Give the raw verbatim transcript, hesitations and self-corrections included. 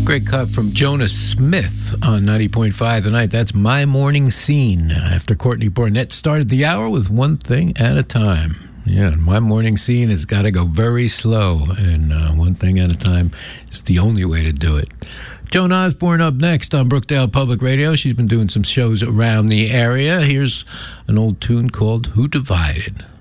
Great cut from Jonas Smith on ninety point five tonight. That's My Morning Scene. After Courtney Barnett started the hour with One Thing at a Time. Yeah, My Morning Scene has got to go very slow, and uh, one thing at a time is the only way to do it. Joan Osborne up next on Brookdale Public Radio. She's been doing some shows around the area. Here's an old tune called Who Divided?